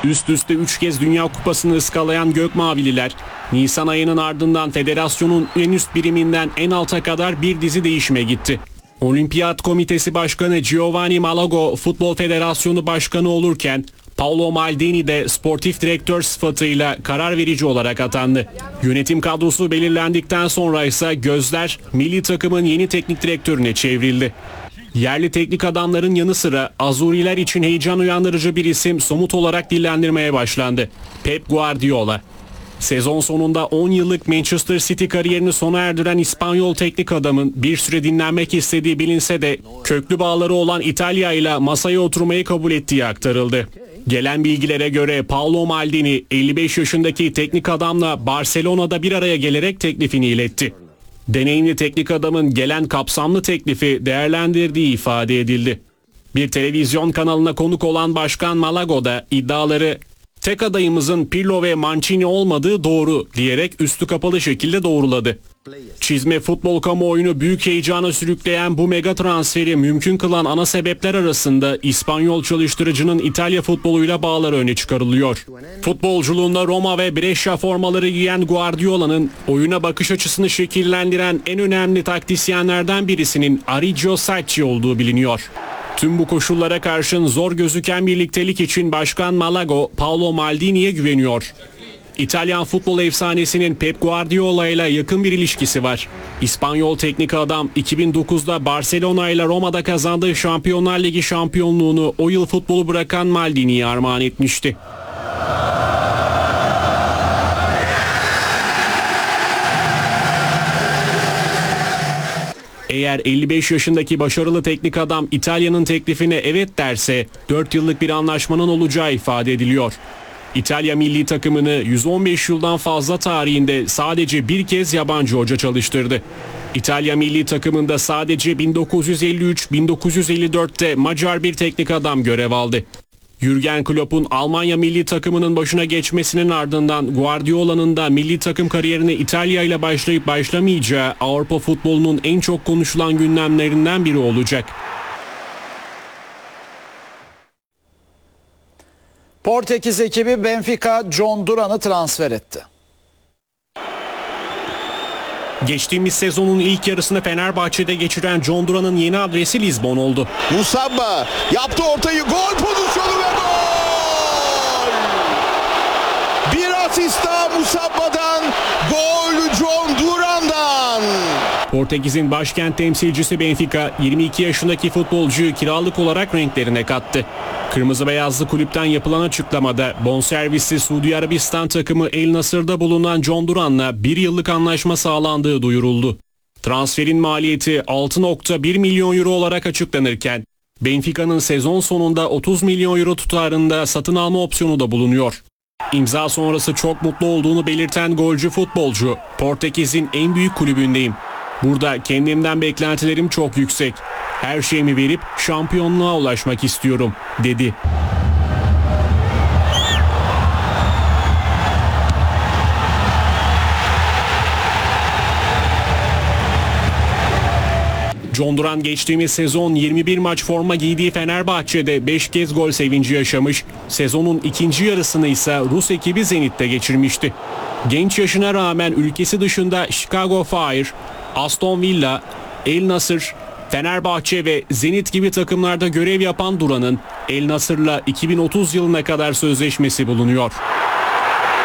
Üst üste 3 kez Dünya Kupası'nı ıskalayan Gökmavililer, Nisan ayının ardından federasyonun en üst biriminden en alta kadar bir dizi değişime gitti. Olimpiyat Komitesi Başkanı Giovanni Malago Futbol Federasyonu Başkanı olurken, Paolo Maldini de sportif direktör sıfatıyla karar verici olarak atandı. Yönetim kadrosu belirlendikten sonra ise gözler milli takımın yeni teknik direktörüne çevrildi. Yerli teknik adamların yanı sıra Azuriler için heyecan uyandırıcı bir isim somut olarak dillendirmeye başlandı. Pep Guardiola. Sezon sonunda 10 yıllık Manchester City kariyerini sona erdiren İspanyol teknik adamın bir süre dinlenmek istediği bilinse de köklü bağları olan İtalya ile masaya oturmayı kabul ettiği aktarıldı. Gelen bilgilere göre Paolo Maldini 55 yaşındaki teknik adamla Barcelona'da bir araya gelerek teklifini iletti. Deneyimli teknik adamın gelen kapsamlı teklifi değerlendirdiği ifade edildi. Bir televizyon kanalına konuk olan Başkan Malago da iddiaları "tek adayımızın Pirlo ve Mancini olmadığı doğru" diyerek üstü kapalı şekilde doğruladı. Çizme futbol kamuoyunu büyük heyecana sürükleyen bu mega transferi mümkün kılan ana sebepler arasında İspanyol çalıştırıcının İtalya futboluyla bağları öne çıkarılıyor. Futbolculuğunda Roma ve Brescia formaları giyen Guardiola'nın oyuna bakış açısını şekillendiren en önemli taktisyenlerden birisinin Arrigo Sacchi olduğu biliniyor. Tüm bu koşullara karşın zor gözüken birliktelik için Başkan Malago, Paolo Maldini'ye güveniyor. İtalyan futbol efsanesinin Pep Guardiola ile yakın bir ilişkisi var. İspanyol teknik adam 2009'da Barcelona ile Roma'da kazandığı Şampiyonlar Ligi şampiyonluğunu o yıl futbolu bırakan Maldini'ye armağan etmişti. Eğer 55 yaşındaki başarılı teknik adam İtalya'nın teklifine evet derse 4 yıllık bir anlaşmanın olacağı ifade ediliyor. İtalya milli takımını 115 yıldan fazla tarihinde sadece bir kez yabancı hoca çalıştırdı. İtalya milli takımında sadece 1953-1954'te Macar bir teknik adam görev aldı. Jürgen Klopp'un Almanya milli takımının başına geçmesinin ardından Guardiola'nın da milli takım kariyerine İtalya ile başlayıp başlamayacağı Avrupa futbolunun en çok konuşulan gündemlerinden biri olacak. Portekiz ekibi Benfica John Duran'ı transfer etti. Geçtiğimiz sezonun ilk yarısını Fenerbahçe'de geçiren John Duran'ın yeni adresi Lizbon oldu. Musabba yaptı ortayı, gol pozisyonu ve gol! Bir asist daha Musabba'dan, gol John Duran'dan! Portekiz'in başkent temsilcisi Benfica 22 yaşındaki futbolcuyu kiralık olarak renklerine kattı. Kırmızı beyazlı kulüpten yapılan açıklamada bonservisli Suudi Arabistan takımı El Nasır'da bulunan John Duran'la bir yıllık anlaşma sağlandığı duyuruldu. Transferin maliyeti 6,1 milyon euro olarak açıklanırken Benfica'nın sezon sonunda 30 milyon euro tutarında satın alma opsiyonu da bulunuyor. İmza sonrası çok mutlu olduğunu belirten golcü futbolcu, "Portekiz'in en büyük kulübündeyim. Burada kendimden beklentilerim çok yüksek. Her şeyimi verip şampiyonluğa ulaşmak istiyorum" dedi. John Duran geçtiğimiz sezon 21 maç forma giydiği Fenerbahçe'de 5 kez gol sevinci yaşamış, sezonun ikinci yarısını ise Rus ekibi Zenit'te geçirmişti. Genç yaşına rağmen ülkesi dışında Chicago Fire, Aston Villa, El Nasır, Fenerbahçe ve Zenit gibi takımlarda görev yapan Duran'ın El Nasır'la 2030 yılına kadar sözleşmesi bulunuyor.